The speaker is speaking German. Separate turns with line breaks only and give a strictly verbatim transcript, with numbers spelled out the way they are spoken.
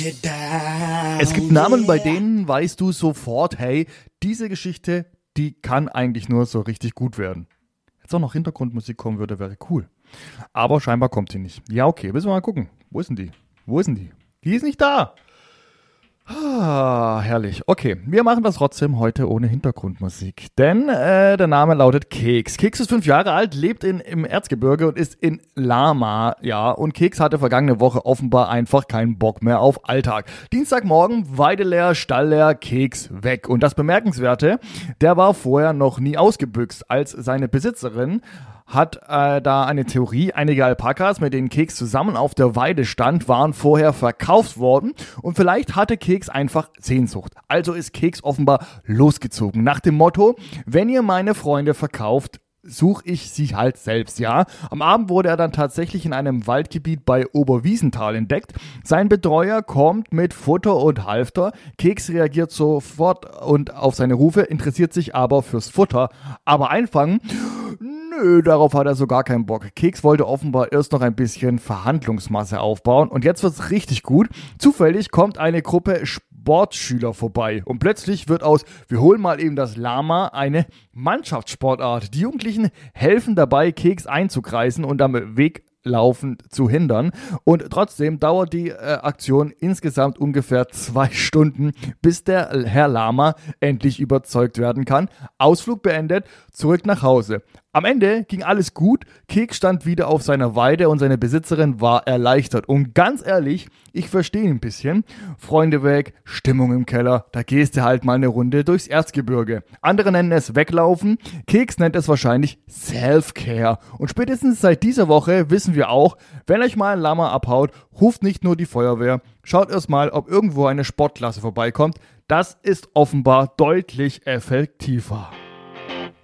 Es gibt Namen, bei denen weißt du sofort, hey, diese Geschichte, die kann eigentlich nur so richtig gut werden. Jetzt auch noch Hintergrundmusik kommen würde, wäre cool. Aber scheinbar kommt sie nicht. Ja, okay, müssen wir mal gucken. Wo ist denn die? Wo ist denn die? Die ist nicht da. Ah, herrlich. Okay, wir machen das trotzdem heute ohne Hintergrundmusik. Denn äh, der Name lautet Keks. Keks ist fünf Jahre alt, lebt in, im Erzgebirge und ist in Lama. Ja, und Keks hatte vergangene Woche offenbar einfach keinen Bock mehr auf Alltag. Dienstagmorgen, Weide leer, Stall leer, Keks weg. Und das Bemerkenswerte, der war vorher noch nie ausgebüxt, als seine Besitzerin hat äh, da eine Theorie. Einige Alpakas, mit denen Keks zusammen auf der Weide stand, waren vorher verkauft worden und vielleicht hatte Keks einfach Sehnsucht. Also ist Keks offenbar losgezogen. Nach dem Motto, wenn ihr meine Freunde verkauft, suche ich sie halt selbst, ja. Am Abend wurde er dann tatsächlich in einem Waldgebiet bei Oberwiesenthal entdeckt. Sein Betreuer kommt mit Futter und Halfter. Keks reagiert sofort und auf seine Rufe, interessiert sich aber fürs Futter. Aber einfangen? Nö, darauf hat er so gar keinen Bock. Keks wollte offenbar erst noch ein bisschen Verhandlungsmasse aufbauen und jetzt wird's richtig gut. Zufällig kommt eine Gruppe Sportschüler vorbei und plötzlich wird aus, wir holen mal eben das Lama, eine Mannschaftssportart. Die Jugendlichen helfen dabei, Keks einzukreisen und am Weglaufen zu hindern und trotzdem dauert die äh, Aktion insgesamt ungefähr zwei Stunden, bis der Herr Lama endlich überzeugt werden kann. Ausflug beendet, zurück nach Hause. Am Ende ging alles gut, Keks stand wieder auf seiner Weide und seine Besitzerin war erleichtert. Und ganz ehrlich, ich verstehe ihn ein bisschen. Freunde weg, Stimmung im Keller, da gehst du halt mal eine Runde durchs Erzgebirge. Andere nennen es Weglaufen, Keks nennt es wahrscheinlich Self-Care. Und spätestens seit dieser Woche wissen wir auch, wenn euch mal ein Lama abhaut, ruft nicht nur die Feuerwehr, schaut erst mal, ob irgendwo eine Sportklasse vorbeikommt. Das ist offenbar deutlich effektiver.